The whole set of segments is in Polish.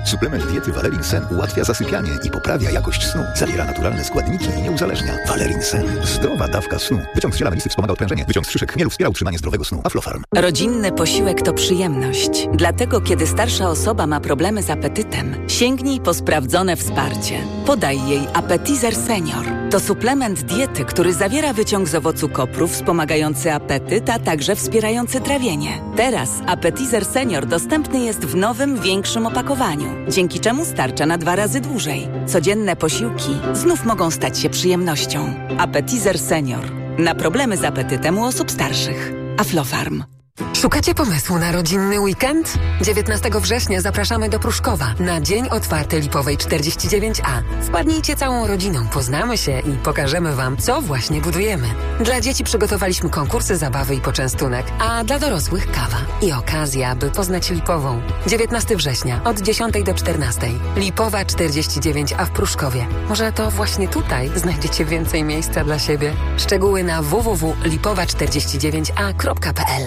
Suplement diety Valerin Sen ułatwia zasypianie i poprawia jakość snu. Zawiera naturalne składniki i nie uzależnia. Valerin Sen. Zdrowa dawka snu. Wyciąg z ziela melisy wspomaga odprężenie. Wyciąg z szyszek chmielu wspiera utrzymanie zdrowego snu. Aflofarm. Rodzinny posiłek to przyjemność. Dlatego, kiedy starsza osoba ma problemy z apetytem, sięgnij po sprawdzone wsparcie. Podaj jej Appetizer Senior. To suplement diety, który zawiera wyciąg z owocu kopru wspomagający apetyt, a także wspierający trawienie. Teraz Appetizer Senior dostępny jest w nowym, większym opakowaniu, dzięki czemu starcza na 2 razy dłużej. Codzienne posiłki znów mogą stać się przyjemnością. Appetizer Senior. Na problemy z apetytem u osób starszych. Aflofarm. Szukacie pomysłu na rodzinny weekend? 19 września zapraszamy do Pruszkowa na Dzień Otwarty Lipowej 49A. Wpadnijcie całą rodziną, poznamy się i pokażemy Wam, co właśnie budujemy. Dla dzieci przygotowaliśmy konkursy, zabawy i poczęstunek, a dla dorosłych kawa i okazja, by poznać Lipową. 19 września od 10 do 14. Lipowa 49A w Pruszkowie. Może to właśnie tutaj znajdziecie więcej miejsca dla siebie. Szczegóły na www.lipowa49a.pl.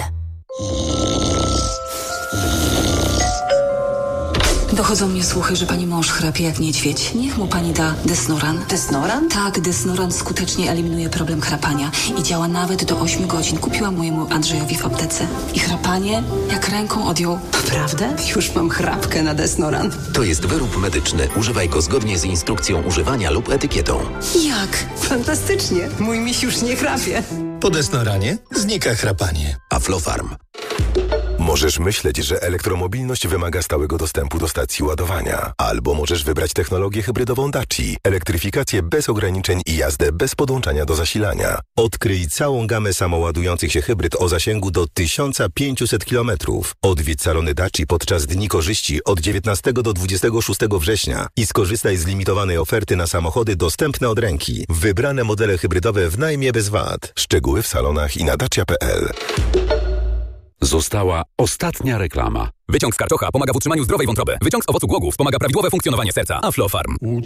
Dochodzą mnie słuchy, że pani mąż chrapie jak niedźwiedź. Niech mu pani da Desnoran. Desnoran? Tak, Desnoran skutecznie eliminuje problem chrapania i działa nawet do 8 godzin. Kupiłam mojemu Andrzejowi w aptece. I chrapanie jak ręką odjął. Naprawdę? Już mam chrapkę na Desnoran. To jest wyrób medyczny. Używaj go zgodnie z instrukcją używania lub etykietą. Jak? Fantastycznie. Mój miś już nie chrapie. Po Desnoranie znika chrapanie. Aflofarm. Możesz myśleć, że elektromobilność wymaga stałego dostępu do stacji ładowania. Albo możesz wybrać technologię hybrydową Daci. Elektryfikację bez ograniczeń i jazdę bez podłączania do zasilania. Odkryj całą gamę samoładujących się hybryd o zasięgu do 1500 km. Odwiedź salony Daci podczas Dni Korzyści od 19 do 26 września i skorzystaj z limitowanej oferty na samochody dostępne od ręki. Wybrane modele hybrydowe w najmie bez VAT. Szczegóły w salonach i na dacia.pl. Została ostatnia reklama. Wyciąg z karczocha pomaga w utrzymaniu zdrowej wątroby. Wyciąg z owocu głogów pomaga prawidłowe funkcjonowanie serca. Aflofarm.